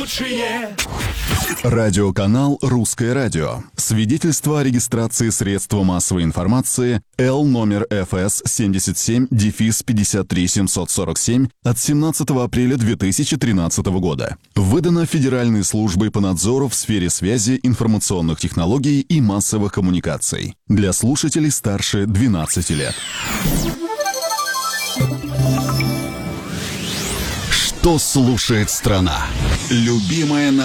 лучшие. Радиоканал «Русское радио». Свидетельство о регистрации средства массовой информации Л номер ФС 77-53747 от 17 апреля 2013 года. Выдано Федеральной службой по надзору в сфере связи, информационных технологий и массовых коммуникаций. Для слушателей старше 12 лет. Что слушает страна? Любимая